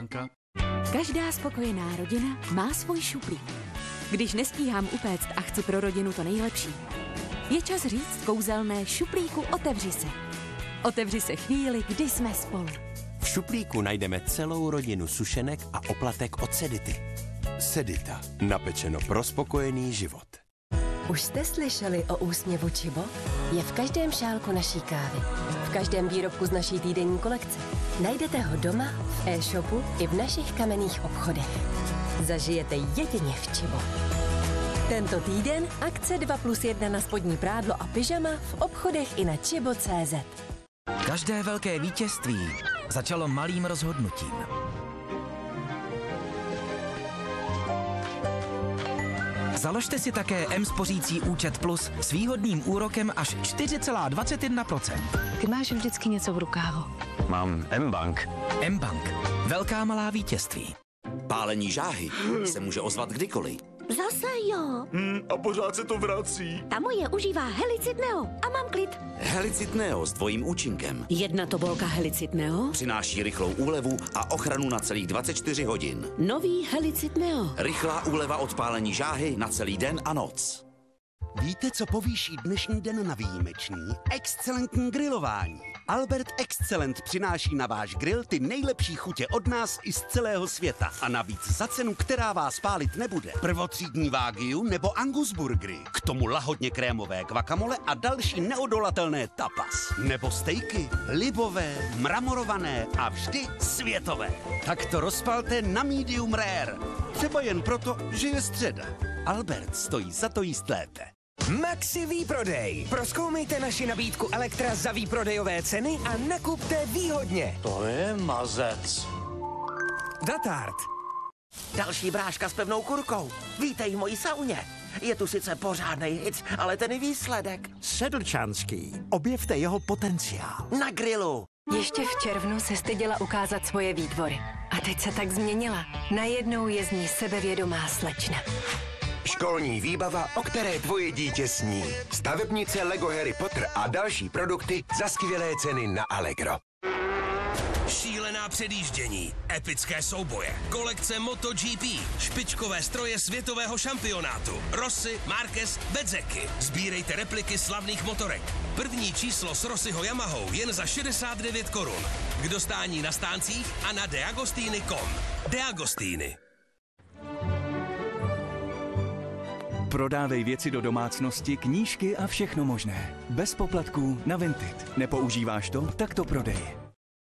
Janka. Každá spokojená rodina má svůj šuplík. Když nestíhám upéct a chci pro rodinu to nejlepší, je čas říct kouzelné šuplíku otevři se. Otevři se chvíli, kdy jsme spolu. V šuplíku najdeme celou rodinu sušenek a oplatek od Sedity. Sedita. Napečeno pro spokojený život. Už jste slyšeli o úsměvu Čibo? Je v každém šálku naší kávy. V každém výrobku z naší týdenní kolekce. Najdete ho doma, v e-shopu i v našich kamenných obchodech. Zažijete jedině v Čibo. Tento týden akce 2+1 na spodní prádlo a pyžama v obchodech i na chibo.cz. Každé velké vítězství začalo malým rozhodnutím. Založte si také M-spořící účet Plus s výhodným úrokem až 4,21%. Ty máš vždycky něco v rukávu. Mám M-Bank. M-Bank. Velká malá vítězství. Pálení žáhy se může ozvat kdykoliv. Zase jo. A pořád se to vrací. Ta moje užívá Helicid Neo a mám klid. Helicid Neo s dvojím účinkem. Jedna tobolka Helicid Neo. Přináší rychlou úlevu a ochranu na celých 24 hodin. Nový Helicid Neo. Rychlá úleva od pálení žáhy na celý den a noc. Víte, co povýší dnešní den na výjimečný? Excelentní grilování. Albert Excellent přináší na váš grill ty nejlepší chutě od nás i z celého světa. A navíc za cenu, která vás pálit nebude. Prvotřídní Wagyu nebo Angus burgery. K tomu lahodně krémové guacamole a další neodolatelné tapas. Nebo stejky, libové, mramorované a vždy světové. Tak to rozpalte na medium rare. Třeba jen proto, že je středa. Albert stojí za to jíst lépe. Maxi výprodej. Prozkoumejte naši nabídku Elektra za výprodejové ceny a nakupte výhodně. To je mazec. Datard. Další bráška s pevnou kurkou. Vítej v mojí sauně. Je tu sice pořádnej hit, ale ten výsledek. Sedlčanský. Objevte jeho potenciál. Na grilu. Ještě v červnu se styděla ukázat svoje výtvory. A teď se tak změnila. Najednou je z ní sebevědomá slečna. Školní výbava, o které tvoje dítě sní. Stavebnice Lego Harry Potter a další produkty za skvělé ceny na Allegro. Šílená předjíždění, epické souboje, kolekce MotoGP, špičkové stroje světového šampionátu, Rossi, Marquez, Bezzecchi. Sbírejte repliky slavných motorek. První číslo s Rossiho Yamahou jen za 69 korun. K dostání na stáncích a na deagostini.com. Deagostini. Prodávej věci do domácnosti, knížky a všechno možné. Bez poplatků na Vinted. Nepoužíváš to? Tak to prodej.